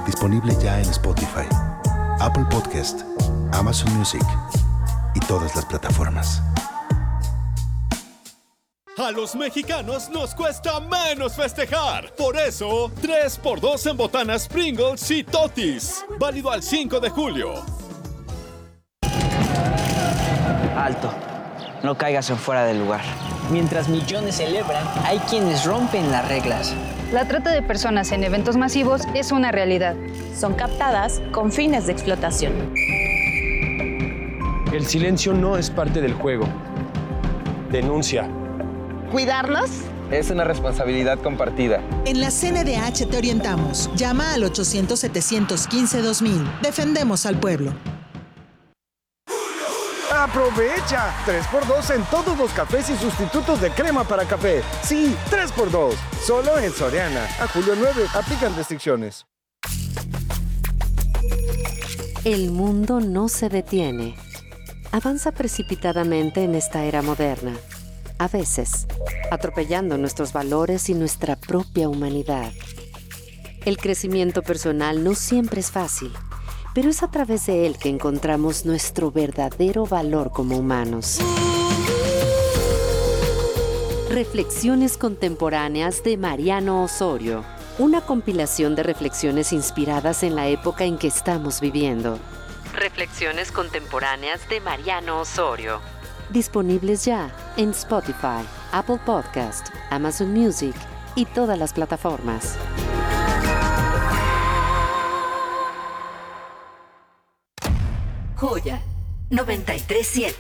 Disponible ya en Spotify, Apple Podcast, Amazon Music y todas las plataformas. A los mexicanos nos cuesta menos festejar. Por eso, 3x2 en botanas Pringles y Tottis. Válido al 5 de julio. Alto. No caigas en fuera del lugar. Mientras millones celebran, hay quienes rompen las reglas. La trata de personas en eventos masivos es una realidad. Son captadas con fines de explotación. El silencio no es parte del juego. Denuncia. Cuidarnos es una responsabilidad compartida. En la CNDH te orientamos. Llama al 800-715-2000. Defendemos al pueblo. ¡Aprovecha! 3x2 en todos los cafés y sustitutos de crema para café. Sí, 3x2. Solo en Soriana. A julio 9. Aplican restricciones. El mundo no se detiene. Avanza precipitadamente en esta era moderna. A veces, atropellando nuestros valores y nuestra propia humanidad. El crecimiento personal no siempre es fácil, pero es a través de él que encontramos nuestro verdadero valor como humanos. Reflexiones contemporáneas de Mariano Osorio. Una compilación de reflexiones inspiradas en la época en que estamos viviendo. Reflexiones contemporáneas de Mariano Osorio. Disponibles ya en Spotify, Apple Podcast, Amazon Music y todas las plataformas. Joya 93.7.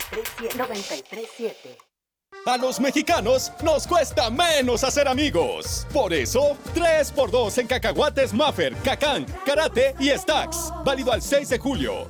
A los mexicanos nos cuesta menos hacer amigos. Por eso, 3x2 en cacahuates Maffer, Cacán, Karate y Stax. Válido al 6 de julio.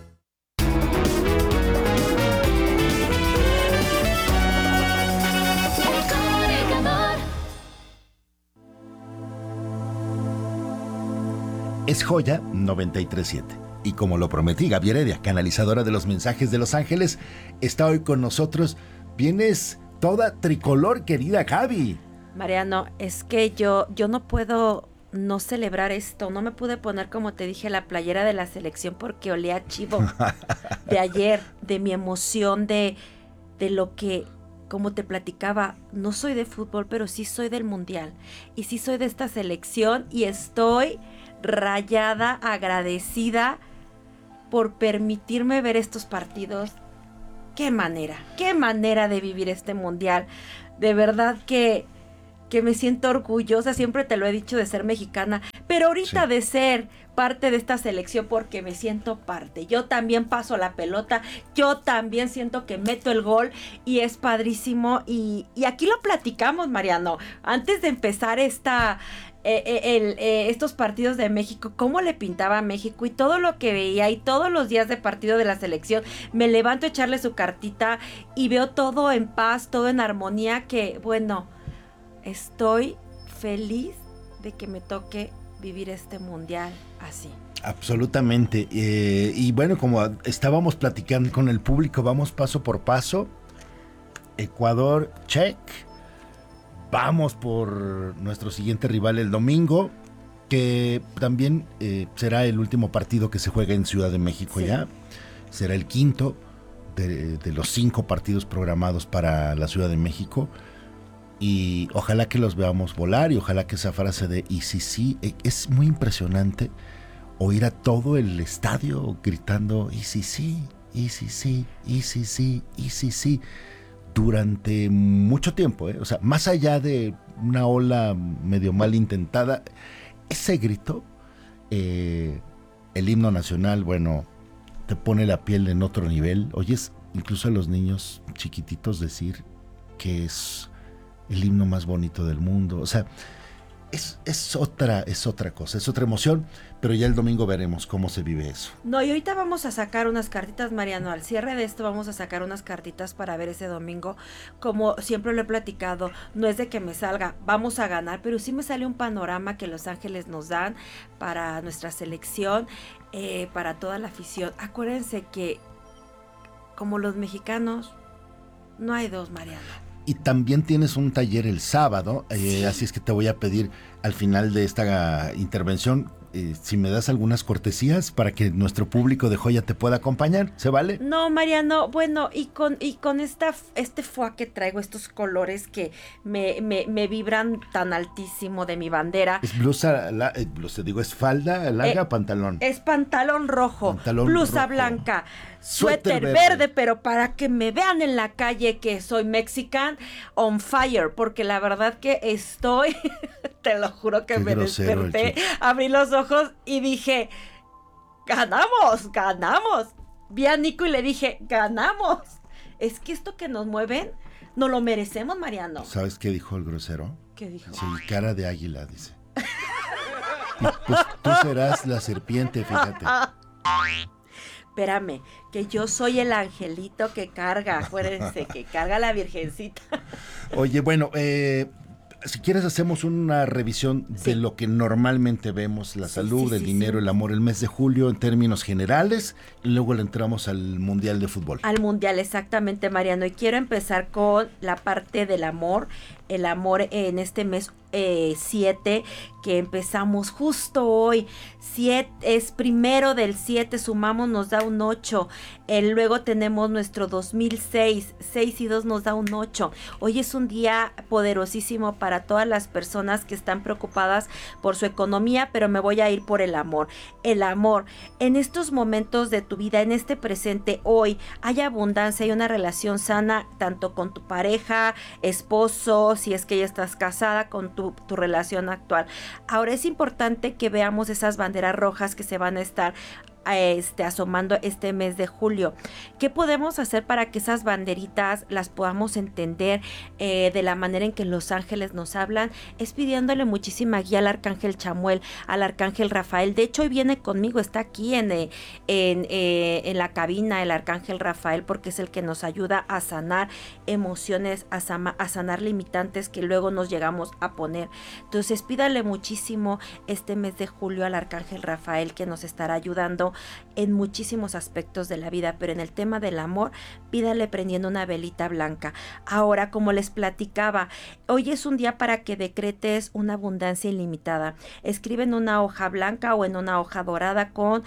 Es Joya 93.7. Y como lo prometí, Gaby Heredia, canalizadora de los mensajes de Los Ángeles, está hoy con nosotros. Vienes toda tricolor, querida Gaby. Mariano, es que yo no puedo no celebrar esto. No me pude poner, como te dije, la playera de la selección porque olía a chivo de ayer, de mi emoción, de lo que, como te platicaba, no soy de fútbol, pero sí soy del mundial. Y sí soy de esta selección y estoy rayada, agradecida por permitirme ver estos partidos. Qué manera de vivir este mundial. De verdad que me siento orgullosa, siempre te lo he dicho, de ser mexicana, pero ahorita sí, de ser parte de esta selección, porque me siento parte. Yo también paso la pelota, yo también siento que meto el gol y es padrísimo. Y aquí lo platicamos, Mariano, antes de empezar estos partidos de México, cómo le pintaba a México y todo lo que veía, y todos los días de partido de la selección me levanto a echarle su cartita y veo todo en paz, todo en armonía, que bueno, estoy feliz de que me toque vivir este mundial así. Absolutamente. Y bueno, como estábamos platicando con el público, vamos paso por paso. Ecuador, check. Vamos por nuestro siguiente rival el domingo, que también será el último partido que se juega en Ciudad de México, sí. Ya. Será el quinto de los 5 partidos programados para la Ciudad de México. Y ojalá que los veamos volar, y ojalá que esa frase de "y si sí", es muy impresionante oír a todo el estadio gritando "y si sí, y si sí, y si sí, y si sí", durante mucho tiempo, O sea, más allá de una ola medio mal intentada, ese grito, el himno nacional, bueno, te pone la piel en otro nivel. Oyes incluso a los niños chiquititos decir que es el himno más bonito del mundo. O sea, es otra cosa, es otra emoción, pero ya el domingo veremos cómo se vive eso. No, y ahorita vamos a sacar unas cartitas, Mariano, al cierre de esto vamos a sacar unas cartitas para ver ese domingo. Como siempre lo he platicado, no es de que me salga, vamos a ganar, pero sí me sale un panorama que Los Ángeles nos dan para nuestra selección, para toda la afición. Acuérdense que, como los mexicanos, no hay dos, Mariano. Y también tienes un taller el sábado, sí. Así es que te voy a pedir al final de esta intervención si me das algunas cortesías para que nuestro público de Joya te pueda acompañar, ¿se vale? No, Mariano, bueno, y con este foie que traigo, estos colores que me vibran tan altísimo de mi bandera. Es blusa, es falda larga, pantalón. Es pantalón rojo, Pantalón blusa rojo. blanca, suéter verde, pero para que me vean en la calle que soy mexican, on fire, porque la verdad que estoy, te lo juro que Qué me grosero, desperté, abrí los ojos y dije, ganamos. Vi a Nico y le dije, ganamos. Es que esto que nos mueven, no lo merecemos, Mariano. ¿Sabes qué dijo el grosero? ¿Qué dijo? Sí, cara de águila, dice. Y pues tú serás la serpiente, fíjate. Espérame, que yo soy el angelito que carga, acuérdense, que carga la virgencita. Oye, bueno, si quieres hacemos una revisión de lo que normalmente vemos, la salud, el dinero, el amor, el mes de julio en términos generales, y luego le entramos al Mundial de Fútbol. Al Mundial, exactamente, Mariano. Y quiero empezar con la parte del amor. El amor en este mes 7, que empezamos justo hoy. 7 es primero del 7, sumamos, nos da un 8. Luego tenemos nuestro 2006, 6 y 2 nos da un 8. Hoy es un día poderosísimo para todas las personas que están preocupadas por su economía, pero me voy a ir por el amor. El amor, en estos momentos de tu vida, en este presente, hoy, hay abundancia, hay una relación sana, tanto con tu pareja, esposo, si es que ya estás casada, con tu relación actual. Ahora es importante que veamos esas banderas rojas que se van a estar asomando este mes de julio. ¿Qué podemos hacer para que esas banderitas las podamos entender de la manera en que los ángeles nos hablan? Es pidiéndole muchísima guía al arcángel Chamuel, al arcángel Rafael. De hecho, hoy viene conmigo, está aquí en la cabina el arcángel Rafael, porque es el que nos ayuda a sanar emociones, a sanar limitantes que luego nos llegamos a poner. Entonces, pídale muchísimo este mes de julio al arcángel Rafael, que nos estará ayudando en muchísimos aspectos de la vida, pero en el tema del amor, pídale prendiendo una velita blanca. Ahora, como les platicaba, hoy es un día para que decretes una abundancia ilimitada. Escribe en una hoja blanca o en una hoja dorada con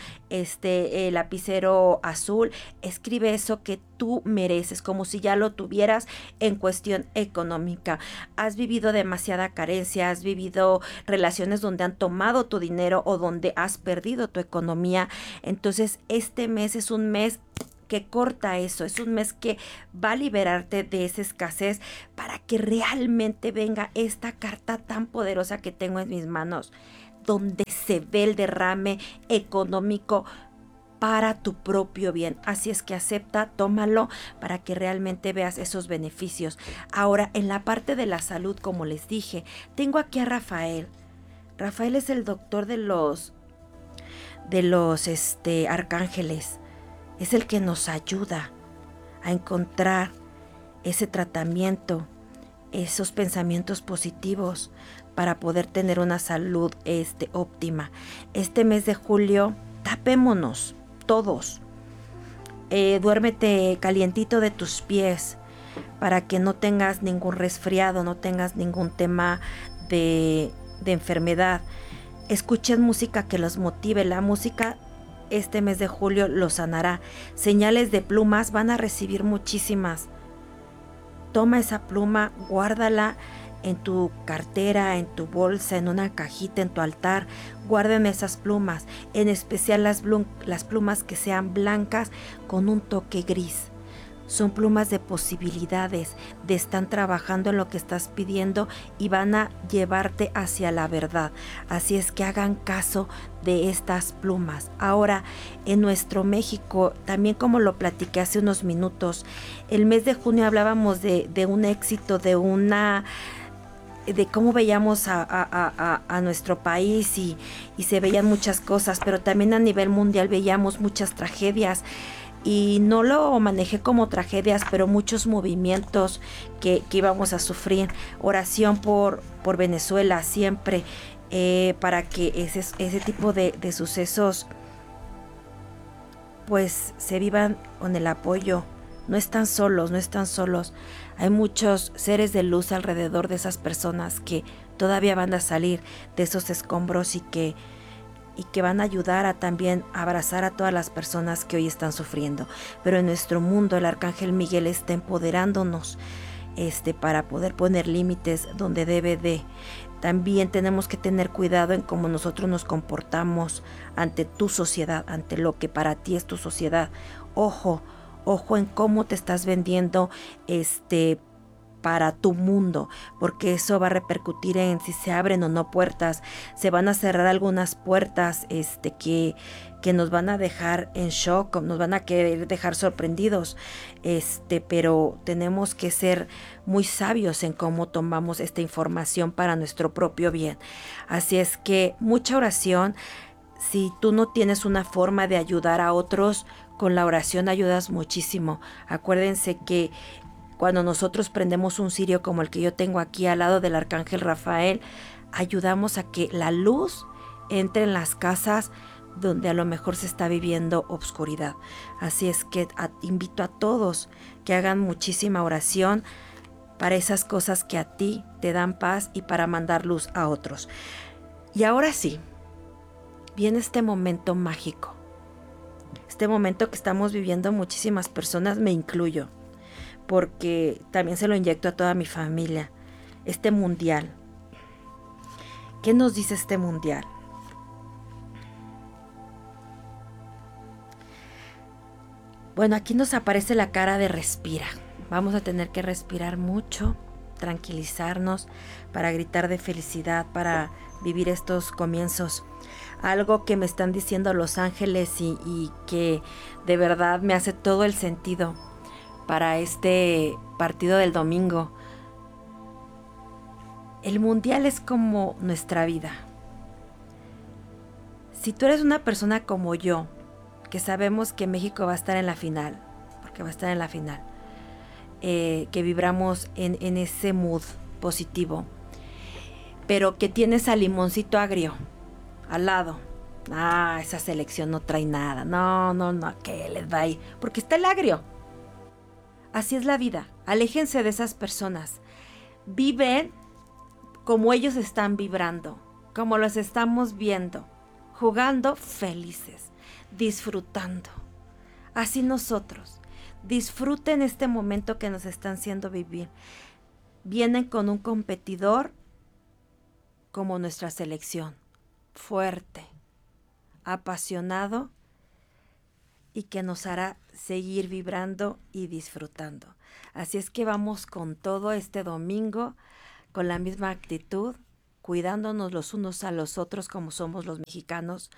lapicero azul. Escribe eso que tú mereces, como si ya lo tuvieras en cuestión económica. Has vivido demasiada carencia, has vivido relaciones donde han tomado tu dinero o donde has perdido tu economía. Entonces, este mes es un mes que corta eso, es un mes que va a liberarte de esa escasez para que realmente venga esta carta tan poderosa que tengo en mis manos, donde se ve el derrame económico para tu propio bien. Así es que acepta, tómalo para que realmente veas esos beneficios. Ahora, en la parte de la salud, como les dije, tengo aquí a Rafael. Rafael es el doctor de los arcángeles. Es el que nos ayuda a encontrar ese tratamiento, esos pensamientos positivos para poder tener una salud óptima. Este mes de julio, tapémonos todos. Duérmete calientito de tus pies para que no tengas ningún resfriado, no tengas ningún tema de enfermedad. Escuchen música que los motive. La música este mes de julio los sanará. Señales de plumas van a recibir muchísimas. Toma esa pluma, guárdala en tu cartera, en tu bolsa, en una cajita, en tu altar. Guarden esas plumas, en especial las plumas que sean blancas con un toque gris. Son plumas de posibilidades, de están trabajando en lo que estás pidiendo y van a llevarte hacia la verdad. Así es que hagan caso de estas plumas. Ahora, en nuestro México, también como lo platiqué hace unos minutos, el mes de junio hablábamos de un éxito, de cómo veíamos a nuestro país y se veían muchas cosas, pero también a nivel mundial veíamos muchas tragedias. Y no lo manejé como tragedias, pero muchos movimientos que íbamos a sufrir. Oración por Venezuela siempre, para que ese tipo de sucesos pues se vivan con el apoyo. No están solos, no están solos. Hay muchos seres de luz alrededor de esas personas que todavía van a salir de esos escombros y y que van a ayudar a también abrazar a todas las personas que hoy están sufriendo. Pero en nuestro mundo el Arcángel Miguel está empoderándonos para poder poner límites donde debe de. También tenemos que tener cuidado en cómo nosotros nos comportamos ante tu sociedad, ante lo que para ti es tu sociedad. Ojo en cómo te estás vendiendo para tu mundo, porque eso va a repercutir en si se abren o no puertas. Se van a cerrar algunas puertas que nos van a dejar en shock, nos van a querer dejar sorprendidos, pero tenemos que ser muy sabios en cómo tomamos esta información para nuestro propio bien. Así es que mucha oración. Si tú no tienes una forma de ayudar a otros, con la oración ayudas muchísimo. Acuérdense que cuando nosotros prendemos un cirio como el que yo tengo aquí al lado del Arcángel Rafael, ayudamos a que la luz entre en las casas donde a lo mejor se está viviendo obscuridad. Así es que invito a todos que hagan muchísima oración para esas cosas que a ti te dan paz y para mandar luz a otros. Y ahora sí, viene este momento mágico. Este momento que estamos viviendo muchísimas personas, me incluyo, porque también se lo inyecto a toda mi familia. Este mundial. ¿Qué nos dice este mundial? Bueno, aquí nos aparece la cara de respira. Vamos a tener que respirar mucho, tranquilizarnos, para gritar de felicidad, para vivir estos comienzos. Algo que me están diciendo los ángeles y que de verdad me hace todo el sentido para este partido del domingo. El mundial es como nuestra vida. Si tú eres una persona como yo, que sabemos que México va a estar en la final, porque va a estar en la final, que vibramos en ese mood positivo, pero que tienes al limoncito agrio al lado. Esa selección no trae nada. No, ¿qué les va a ir? Porque está el agrio. Así es la vida. Aléjense de esas personas. Viven como ellos están vibrando, como los estamos viendo, jugando felices, disfrutando. Así nosotros. Disfruten este momento que nos están haciendo vivir. Vienen con un competidor como nuestra selección. Fuerte, apasionado y que nos hará seguir vibrando y disfrutando. Así es que vamos con todo este domingo, con la misma actitud, cuidándonos los unos a los otros como somos los mexicanos,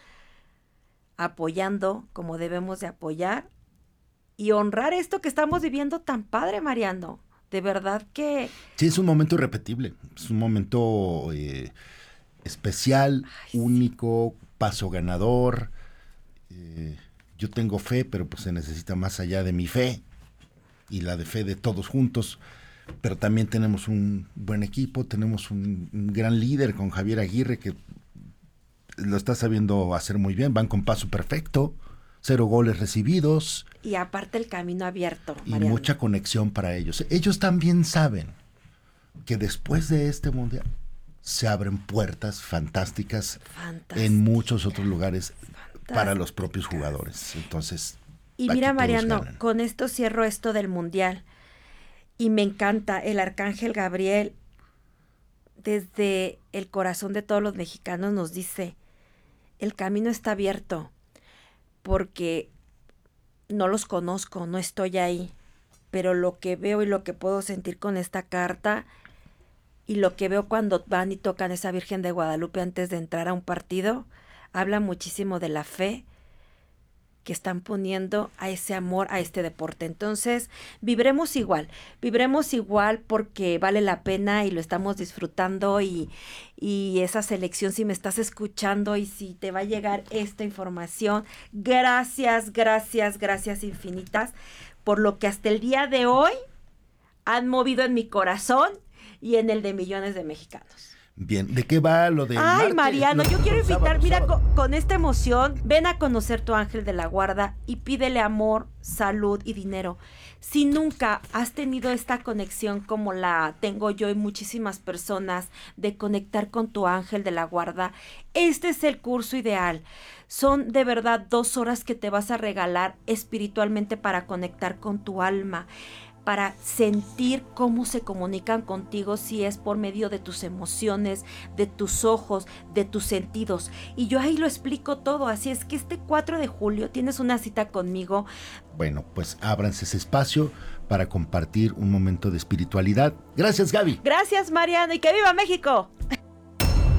apoyando como debemos de apoyar y honrar esto que estamos viviendo tan padre, Mariano. De verdad que... Sí, es un momento irrepetible, es un momento... especial, único, paso ganador. Yo tengo fe, pero pues se necesita más allá de mi fe y la de fe de todos juntos. Pero también tenemos un buen equipo, tenemos un gran líder con Javier Aguirre que lo está sabiendo hacer muy bien. Van con paso perfecto, 0 goles recibidos. Y aparte el camino abierto, y Mariano. mucha conexión para ellos. Ellos también saben que después de este mundial se abren puertas fantásticas en muchos otros lugares para los propios jugadores. Entonces, y mira, Mariano, con esto cierro esto del mundial. Y me encanta el Arcángel Gabriel, desde el corazón de todos los mexicanos, nos dice, el camino está abierto, porque no los conozco, no estoy ahí, pero lo que veo y lo que puedo sentir con esta carta y lo que veo cuando van y tocan esa Virgen de Guadalupe antes de entrar a un partido, habla muchísimo de la fe que están poniendo a ese amor, a este deporte. Entonces, vibremos igual porque vale la pena y lo estamos disfrutando y esa selección, si me estás escuchando y si te va a llegar esta información, gracias infinitas por lo que hasta el día de hoy han movido en mi corazón y en el de millones de mexicanos. Bien, ¿de qué va lo de Ay, martes? Mariano, yo No, quiero invitar, sábado, mira, sábado. con esta emoción, ven a conocer tu ángel de la guarda y pídele amor, salud y dinero. Si nunca has tenido esta conexión como la tengo yo y muchísimas personas de conectar con tu ángel de la guarda, este es el curso ideal. Son de verdad 2 horas que te vas a regalar espiritualmente para conectar con tu alma, para sentir cómo se comunican contigo, si es por medio de tus emociones, de tus ojos, de tus sentidos. Y yo ahí lo explico todo, así es que este 4 de julio tienes una cita conmigo. Bueno, pues ábranse ese espacio para compartir un momento de espiritualidad. Gracias, Gaby. Gracias, Mariano, y que viva México.